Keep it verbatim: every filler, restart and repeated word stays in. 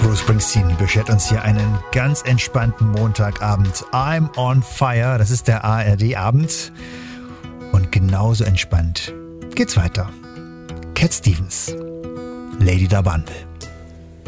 Bruce Springsteen beschert uns hier einen ganz entspannten Montagabend. I'm on fire, das ist der A R D-Abend. Und genauso entspannt geht's weiter. Cat Stevens, Lady da Bundle.